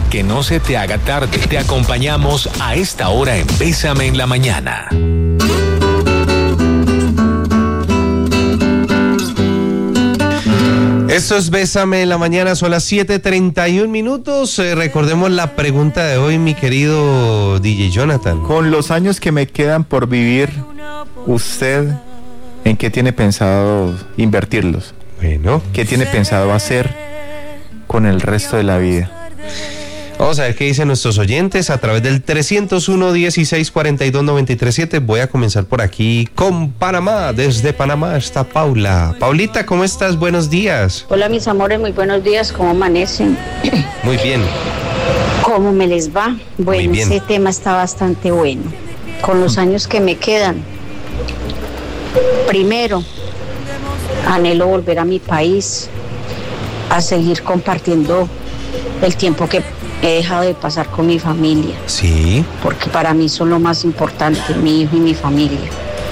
Que no se te haga tarde. Te acompañamos a esta hora en Bésame en la Mañana. Esto es Bésame en la Mañana, son las 7:31. Recordemos la pregunta de hoy, mi querido DJ Jonathan. Con los años que me quedan por vivir, ¿usted en qué tiene pensado invertirlos? Bueno, ¿qué tiene pensado hacer con el resto de la vida? Vamos a ver qué dicen nuestros oyentes a través del 301-1642-937. Voy a comenzar por aquí con Panamá. Desde Panamá está Paula. Paulita, ¿cómo estás? Buenos días. Hola, mis amores, muy buenos días. ¿Cómo amanecen? Muy bien. ¿Cómo me les va? Bueno, ese tema está bastante bueno. Con los años que me quedan, primero, anhelo volver a mi país, a seguir compartiendo el tiempo que he dejado de pasar con mi familia. Sí. Porque para mí son lo más importante, mi hijo y mi familia.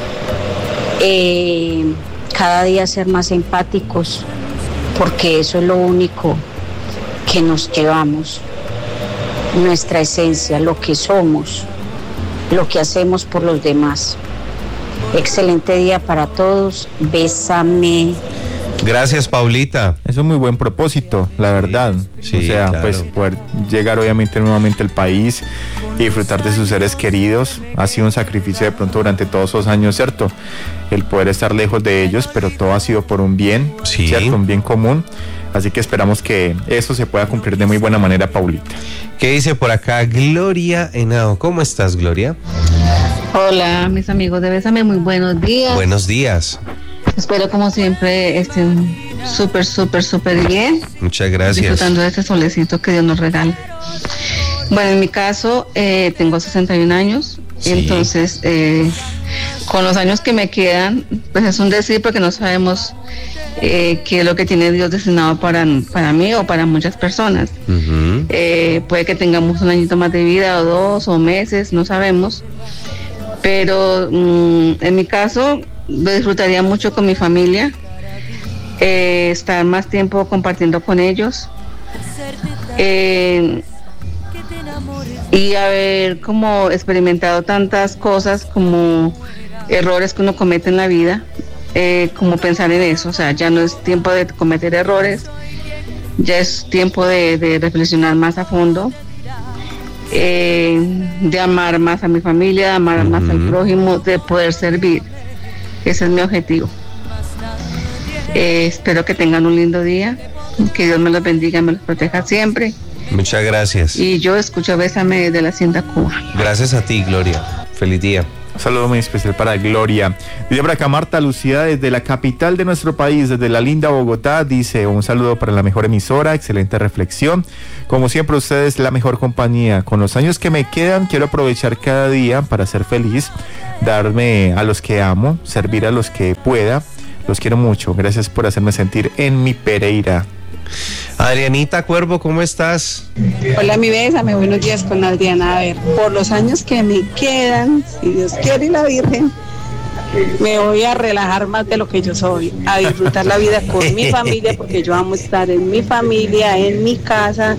Cada día ser más empáticos, porque eso es lo único que nos llevamos, nuestra esencia, lo que somos, lo que hacemos por los demás. Excelente día para todos, bésame. Gracias, Paulita. Es un muy buen propósito, la verdad. Sí, o sea, claro. pues poder llegar obviamente nuevamente al país y disfrutar de sus seres queridos ha sido un sacrificio de pronto durante todos esos años, ¿cierto? El poder estar lejos de ellos, pero todo ha sido por un bien, sí, ¿cierto? Un bien común. Así que esperamos que eso se pueda cumplir de muy buena manera, Paulita. ¿Qué dice por acá Gloria Henao? ¿Cómo estás, Gloria? Hola, mis amigos de Bésame, muy buenos días. Buenos días. Espero como siempre estén súper bien. Muchas gracias. Disfrutando de este solecito que Dios nos regala. Bueno, en mi caso tengo 61 años, sí. Entonces con los años que me quedan, pues es un decir porque no sabemos qué es lo que tiene Dios destinado para mí o para muchas personas. Uh-huh. Puede que tengamos un añito más de vida o 2 o meses, no sabemos. Pero en mi caso lo disfrutaría mucho con mi familia, estar más tiempo compartiendo con ellos y haber como experimentado tantas cosas como errores que uno comete en la vida, como pensar en eso. O sea, ya no es tiempo de cometer errores, ya es tiempo de reflexionar más a fondo, de amar más a mi familia, de amar más al prójimo, de poder servir. Ese es mi objetivo. Espero que tengan un lindo día, que Dios me los bendiga, me los proteja siempre. Muchas gracias. Y yo escucho Bésame desde la Hacienda Cuba. Gracias a ti, Gloria. Feliz día. Un saludo muy especial para Gloria. Dice por acá Marta Lucía desde la capital de nuestro país, desde la linda Bogotá. Dice un saludo para la mejor emisora, excelente reflexión. Como siempre, ustedes la mejor compañía. Con los años que me quedan, quiero aprovechar cada día para ser feliz, darme a los que amo, servir a los que pueda. Los quiero mucho. Gracias por hacerme sentir en mi Pereira. Adrianita Cuervo, ¿cómo estás? Hola, mi Bésame, buenos días con Adriana. A ver, por los años que me quedan, si Dios quiere y la Virgen, me voy a relajar más de lo que yo soy, a disfrutar la vida con mi familia, porque yo amo estar en mi familia, en mi casa,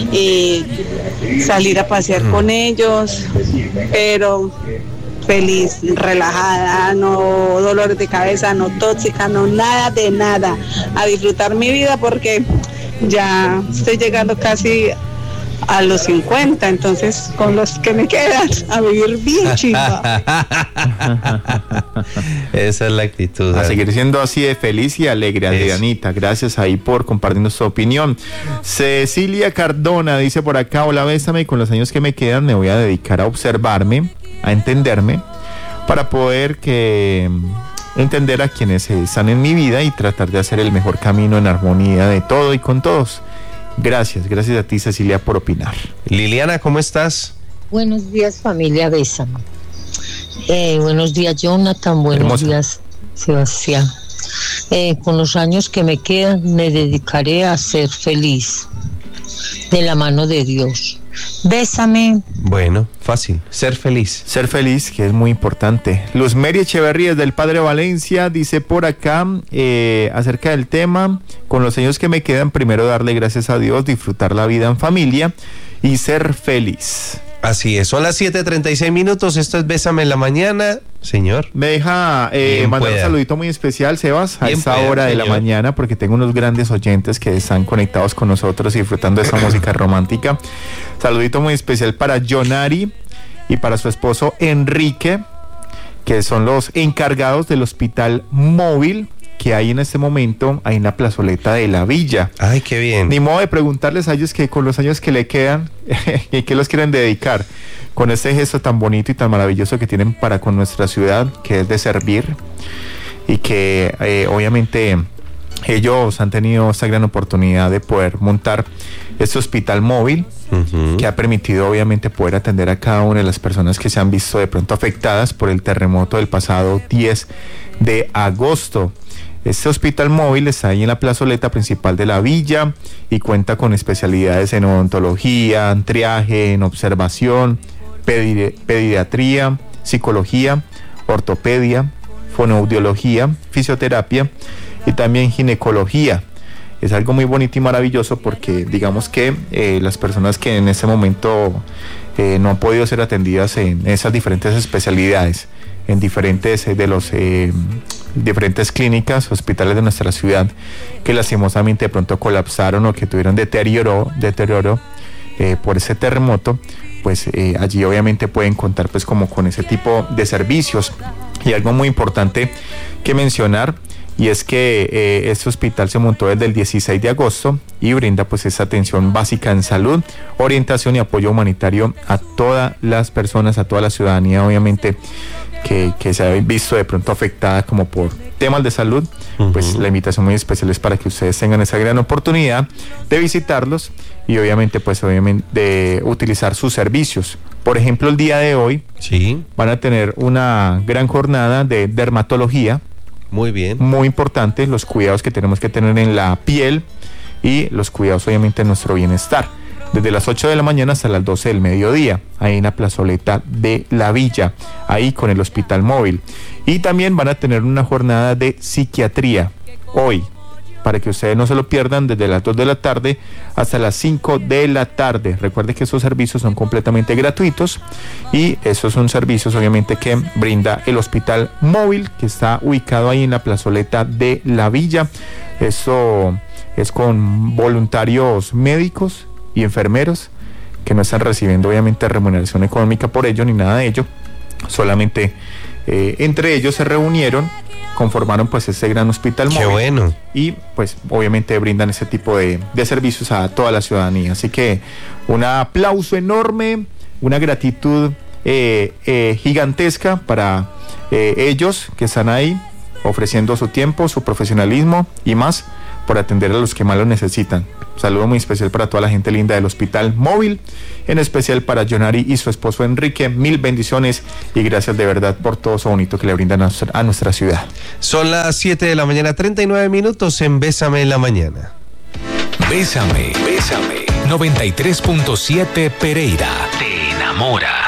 salir a pasear con ellos, pero feliz, relajada, no dolores de cabeza, no tóxica, no nada de nada, a disfrutar mi vida porque ya estoy llegando casi a los 50, entonces con los que me quedan a vivir bien chimba. Esa es la actitud. A seguir siendo así de feliz y alegre, Adrianita. Gracias ahí por compartirnos su opinión. Cecilia Cardona dice por acá: hola, Bésame, y con los años que me quedan me voy a dedicar a observarme, a entenderme, para poder entender a quienes están en mi vida y tratar de hacer el mejor camino en armonía de todo y con todos. Gracias a ti, Cecilia, por opinar. Liliana, ¿cómo estás? Buenos días, familia Bésame. Buenos días, Jonathan. Buenos días, Sebastián. Con los años que me quedan, me dedicaré a ser feliz de la mano de Dios. Bésame. Bueno, fácil. Ser feliz. Ser feliz, que es muy importante. Luz Mary Echeverría del Padre Valencia dice por acá acerca del tema: con los años que me quedan, primero darle gracias a Dios, disfrutar la vida en familia y ser feliz. Así es, son las 7:36, esto es Bésame en la Mañana, señor. Me deja mandar un saludito muy especial, Sebas, a esta hora de la mañana, porque tengo unos grandes oyentes que están conectados con nosotros y disfrutando de esta música romántica. Saludito muy especial para Jonari y para su esposo Enrique, que son los encargados del hospital móvil que hay en este momento ahí en la plazoleta de la Villa. Ay, qué bien. Ni modo de preguntarles a ellos que con los años que le quedan, ¿qué los quieren dedicar? Con este gesto tan bonito y tan maravilloso que tienen para con nuestra ciudad, que es de servir, y que obviamente ellos han tenido esta gran oportunidad de poder montar este hospital móvil, que ha permitido obviamente poder atender a cada una de las personas que se han visto de pronto afectadas por el terremoto del pasado 10 de agosto. Este hospital móvil está ahí en la plazoleta principal de la Villa y cuenta con especialidades en odontología, en triaje, en observación, pediatría, psicología, ortopedia, fonoaudiología, fisioterapia y también ginecología. Es algo muy bonito y maravilloso porque digamos que las personas que en este momento no han podido ser atendidas en esas diferentes especialidades, en diferentes diferentes clínicas, hospitales de nuestra ciudad, que lastimosamente de pronto colapsaron o que tuvieron deterioro por ese terremoto, pues allí obviamente pueden contar pues como con ese tipo de servicios. Y algo muy importante que mencionar, y es que este hospital se montó desde el 16 de agosto y brinda pues esa atención básica en salud, orientación y apoyo humanitario a todas las personas, a toda la ciudadanía obviamente que se ha visto de pronto afectada como por temas de salud. Pues la invitación muy especial es para que ustedes tengan esa gran oportunidad de visitarlos y obviamente de utilizar sus servicios. Por ejemplo, el día de hoy van a tener una gran jornada de dermatología. Muy bien. Muy importante, los cuidados que tenemos que tener en la piel y los cuidados obviamente de nuestro bienestar. Desde las 8 de la mañana hasta las 12 del mediodía, ahí en la plazoleta de la Villa, ahí con el hospital móvil. Y también van a tener una jornada de psiquiatría hoy, para que ustedes no se lo pierdan, desde las 2 de la tarde hasta las 5 de la tarde. Recuerde que esos servicios son completamente gratuitos y esos son servicios obviamente que brinda el hospital móvil, que está ubicado ahí en la plazoleta de la Villa. Eso es con voluntarios médicos y enfermeros que no están recibiendo obviamente remuneración económica por ello ni nada de ello, solamente entre ellos se reunieron, conformaron pues ese gran hospital móvil. Qué bueno. Y pues obviamente brindan ese tipo de servicios a toda la ciudadanía, así que un aplauso enorme, una gratitud gigantesca para ellos que están ahí ofreciendo su tiempo, su profesionalismo y más por atender a los que más lo necesitan. Un saludo muy especial para toda la gente linda del hospital móvil, en especial para Jonari y su esposo Enrique. Mil bendiciones y gracias de verdad por todo eso bonito que le brindan a nuestra ciudad. Son las 7 de la mañana, 39 minutos en Bésame en la Mañana. Bésame, bésame. 93.7 Pereira. Te enamora.